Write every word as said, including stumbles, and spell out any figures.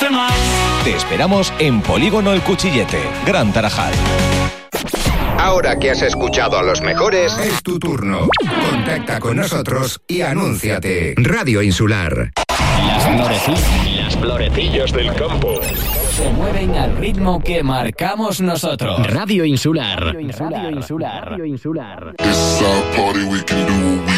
Te esperamos en Polígono El Cuchillete, Gran Tarajal. Ahora que has escuchado a los mejores, es tu turno. Contacta con nosotros y anúnciate. Radio Insular. Las florecillas, las florecillas del campo se mueven al ritmo que marcamos nosotros. Radio Insular. Radio Insular. Radio Insular. Radio Insular. It's our party, we can do